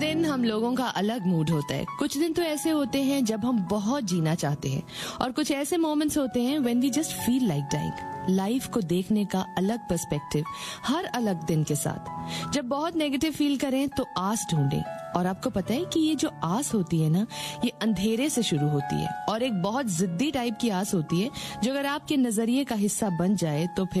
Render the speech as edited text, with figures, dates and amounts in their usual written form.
दिन हम लोगों का अलग मूड होता है। कुछ दिन तो ऐसे होते हैं जब हम बहुत जीना चाहते हैं, और कुछ ऐसे मोमेंट्स होते हैं when we just feel like dying. Life को देखने का अलग पर्सपेक्टिव हर अलग दिन के साथ। जब बहुत नेगेटिव फील करें तो आस ढूंढें। और आपको पता है कि ये जो आस होती है ना, ये अंधेरे से शुरू होती है और एक बहुत जिद्दी टाइप की आस होती है जो अगर आपके नजरिए का हिस्सा बन जाए तो फिर